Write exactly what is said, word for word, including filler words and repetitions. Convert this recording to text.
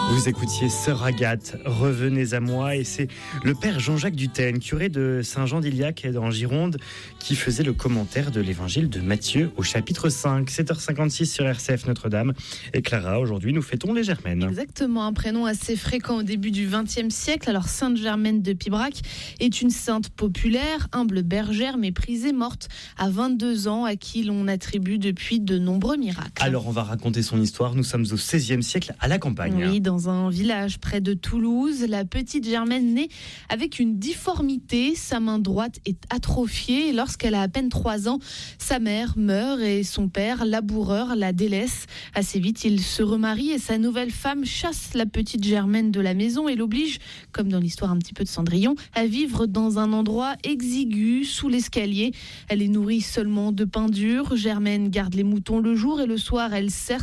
Vous écoutiez Sœur Agathe, Revenez à moi, et c'est le père Jean-Jacques Dutène, curé de Saint-Jean-d'Iliac en Gironde, qui faisait le commentaire de l'évangile de Matthieu au chapitre cinq, sept heures cinquante-six sur R C F Notre-Dame. Et Clara, aujourd'hui nous fêtons les Germaines. Exactement, un prénom assez fréquent au début du vingtième siècle. Alors Sainte Germaine de Pibrac est une sainte populaire, humble bergère méprisée, morte à vingt-deux ans, à qui l'on attribue depuis de nombreux miracles. Alors on va raconter son histoire, nous sommes au seizième siècle à la campagne. Oui, dans un village près de Toulouse, la petite Germaine naît avec une difformité. Sa main droite est atrophiée et lorsqu'elle a à peine trois ans, sa mère meurt et son père, laboureur, la délaisse. Assez vite, il se remarie et sa nouvelle femme chasse la petite Germaine de la maison et l'oblige, comme dans l'histoire un petit peu de Cendrillon, à vivre dans un endroit exigu sous l'escalier. Elle est nourrie seulement de pain dur. Germaine garde les moutons le jour et le soir, elle sert